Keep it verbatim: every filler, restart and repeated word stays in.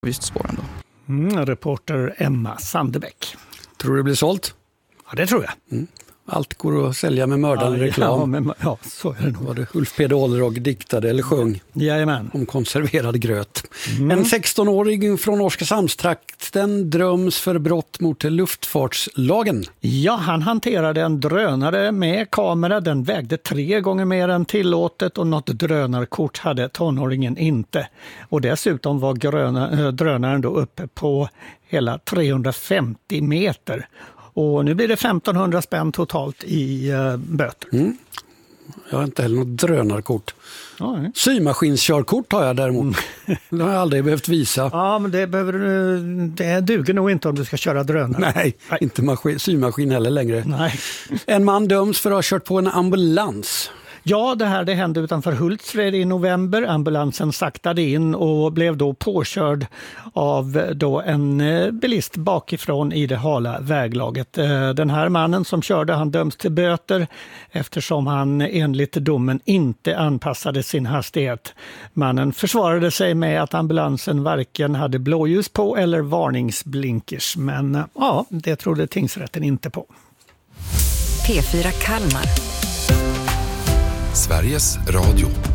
Visst spåren då. Mm, reporter Emma Sandebäck. Tror du det blir sålt? Ja, det tror jag. Mm. Allt går att sälja med mördande ja, reklam. Ja, men, ja, så är det nog. Var det Ulf Peder Olrog diktade eller sjöng Jajamän. om konserverad gröt. Mm. En sexton-åring från Oskarshamnstrakten dröms för brott mot luftfartslagen. Ja, han hanterade en drönare med kamera. Den vägde tre gånger mer än tillåtet och något drönarkort hade tonåringen inte. Och dessutom var gröna, drönaren då uppe på hela trehundrafemtio meter. Och nu blir det femtonhundra spänn totalt i uh, böter. Mm. Jag har inte heller något drönarkort. Ja, symaskinskörkort har jag däremot. Mm. Det har jag aldrig behövt visa. Ja, men det, behöver, det duger nog inte om du ska köra drönare. Nej, Nej. inte maskin, symaskin heller längre. Nej. En man döms för att ha kört på en ambulans. Ja, det här det hände utanför Hultsfred i november. Ambulansen saktade in och blev då påkörd av då en bilist bakifrån i det hala väglaget. Den här mannen som körde, han döms till böter eftersom han enligt domen inte anpassade sin hastighet. Mannen försvarade sig med att ambulansen varken hade blåljus på eller varningsblinkers. Men ja, det trodde tingsrätten inte på. P fyra Kalmar. Sveriges Radio.